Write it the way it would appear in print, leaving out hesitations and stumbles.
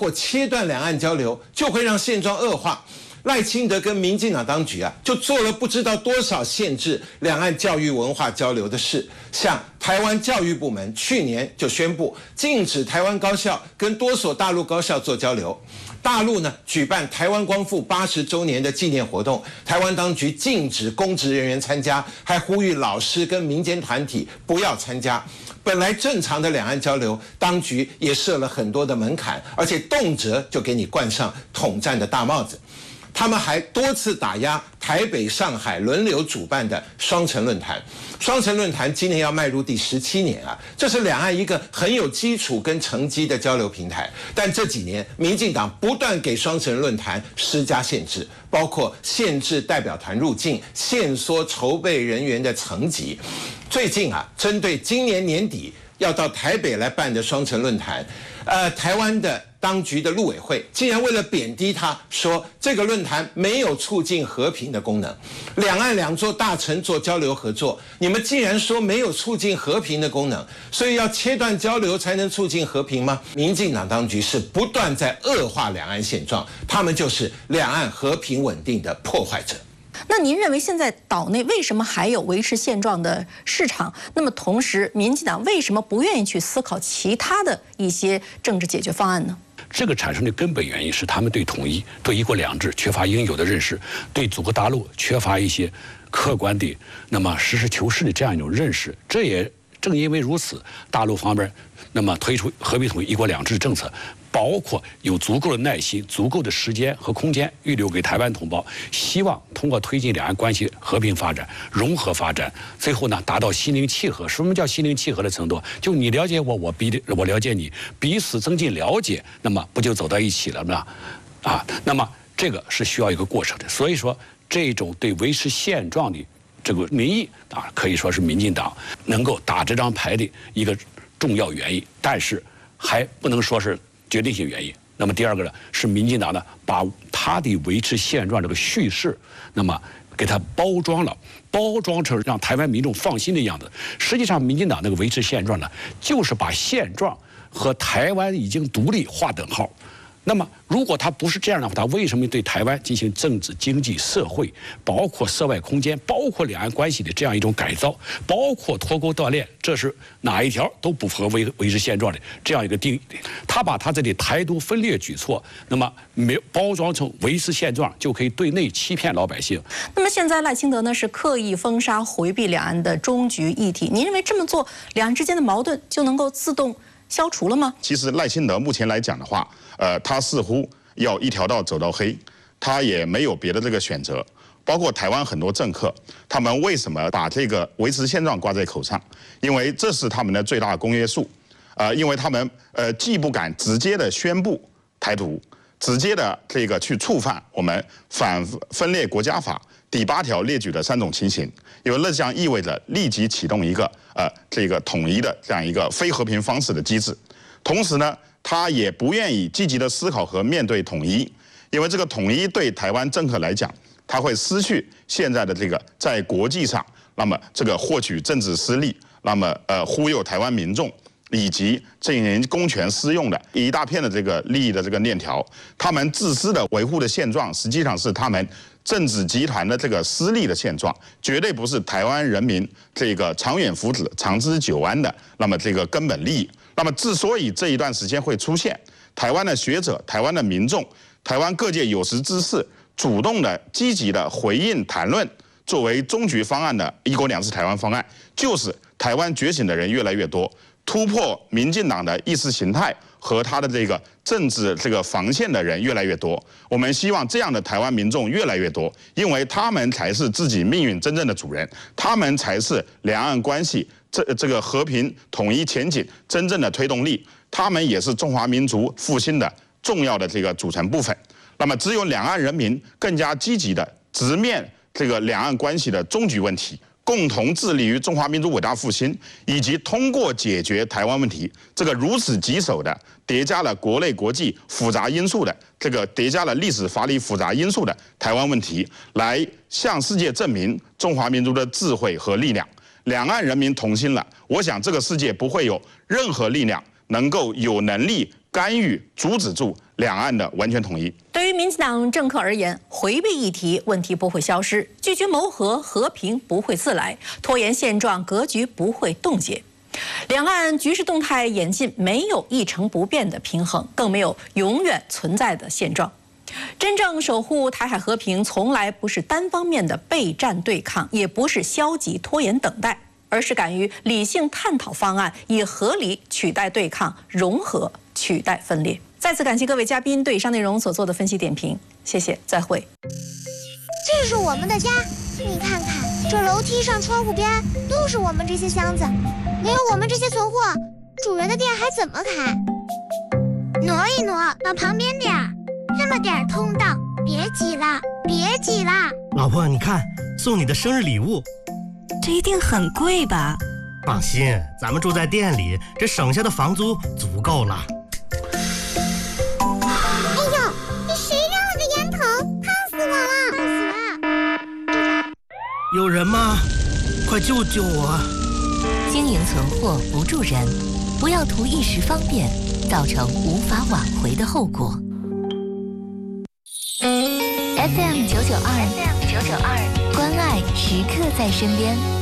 或切断两岸交流，就会让现状恶化。赖清德跟民进党当局就做了不知道多少限制两岸教育文化交流的事。像台湾教育部门去年就宣布禁止台湾高校跟多所大陆高校做交流。大陆呢举办台湾光复80周年的纪念活动，台湾当局禁止公职人员参加，还呼吁老师跟民间团体不要参加。本来正常的两岸交流，当局也设了很多的门槛，而且动辄就给你冠上统战的大帽子。他们还多次打压台北、上海轮流主办的双城论坛。双城论坛今年要迈入第17年这是两岸一个很有基础跟成绩的交流平台。但这几年，民进党不断给双城论坛施加限制，包括限制代表团入境、限缩筹备人员的层级。最近针对今年年底要到台北来办的双城论坛，台湾的当局的陆委会竟然为了贬低他，说这个论坛没有促进和平的功能。两岸两座大城做交流合作，你们竟然说没有促进和平的功能，所以要切断交流才能促进和平吗？民进党当局是不断在恶化两岸现状，他们就是两岸和平稳定的破坏者。 那您认为现在岛内为什么还有维持现状的市场？那么同时，民进党为什么不愿意去思考其他的一些政治解决方案呢？ 这个产生的根本原因是他们对统一、对一国两制缺乏应有的认识，对祖国大陆缺乏一些客观的、那么实事求是的这样一种认识。这也正因为如此，大陆方面那么推出和平统一、一国两制政策，包括有足够的耐心、足够的时间和空间预留给台湾同胞，希望通过推进两岸关系和平发展、融合发展，最后呢达到心灵契合。什么叫心灵契合的程度？就你了解我，我了解你，彼此增进了解，那么不就走到一起了吗？那么这个是需要一个过程的。所以说，这种对维持现状的这个民意可以说是民进党能够打这张牌的一个重要原因，但是还不能说是决定性原因。那么第二个呢，是民进党呢把他的维持现状这个叙事，那么给它包装成让台湾民众放心的样子。实际上，民进党那个维持现状呢，就是把现状和台湾已经独立划等号。那么，如果他不是这样的话，他为什么对台湾进行政治、经济、社会，包括涉外空间，包括两岸关系的这样一种改造，包括脱钩锻炼，这是哪一条都不符合维持现状的这样一个定义？他把他这里台独分裂举措，那么没包装成维持现状，就可以对内欺骗老百姓。 那么现在赖清德呢是刻意封杀、回避两岸的终局议题，您认为这么做，两岸之间的矛盾就能够自动消除了吗？ 其实赖清德目前来讲的话，他似乎要一条道走到黑，他也没有别的这个选择。包括台湾很多政客，他们为什么把这个维持现状挂在口上？因为这是他们的最大公约数。因为他们既不敢直接的宣布台独，直接的这个去触犯我们反分裂国家法第8条列举的3种情形，因为那将意味着立即启动一个这个统一的这样一个非和平方式的机制。同时呢，他也不愿意积极的思考和面对统一，因为这个统一对台湾政客来讲，他会失去现在的这个在国际上，那么这个获取政治私利，那么忽悠台湾民众，以及进行公权私用的一大片的这个利益的这个链条，他们自私的维护的现状，实际上是他们政治集团的这个私利的现状，绝对不是台湾人民这个长远福祉、长治久安的那么这个根本利益。那么，之所以这一段时间会出现台湾的学者、台湾的民众、台湾各界有识之士主动的、积极的回应谈论作为终局方案的一国两制台湾方案，就是台湾觉醒的人越来越多，突破民进党的意识形态和他的这个政治这个防线的人越来越多。我们希望这样的台湾民众越来越多，因为他们才是自己命运真正的主人，他们才是两岸关系这个和平统一前景真正的推动力，他们也是中华民族复兴的重要的这个组成部分。那么，只有两岸人民更加积极的直面这个两岸关系的终局问题，共同致力于中华民族伟大复兴，以及通过解决台湾问题这个如此棘手的、叠加了国内国际复杂因素的这个叠加了历史法理复杂因素的台湾问题，来向世界证明中华民族的智慧和力量。两岸人民同心了，我想这个世界不会有任何力量能够有能力干预阻止住两岸的完全统一。 对于民进党政客而言，回避议题，问题不会消失；拒绝谋和，和平不会自来；拖延现状，格局不会冻结。两岸局势动态演进，没有一成不变的平衡，更没有永远存在的现状。真正守护台海和平，从来不是单方面的备战对抗，也不是消极拖延等待，而是敢于理性探讨方案，以合理取代对抗，融合取代分裂。再次感谢各位嘉宾对以上内容所做的分析点评，谢谢，再会。 这是我们的家，你看看，这楼梯上、窗户边都是我们这些箱子，没有我们这些存货，主人的店还怎么开？挪一挪，往旁边点儿，这么点儿通道，别挤了，别挤了。 老婆，你看，送你的生日礼物， 这一定很贵吧？ 放心，咱们住在店里，这省下的房租足够了。 谁让了个烟头？烫死我了！烫死了！ 有人吗？快救救我！ 经营存货不助人，不要图一时方便，造成无法挽回的后果。FM 992，关爱时刻在身边。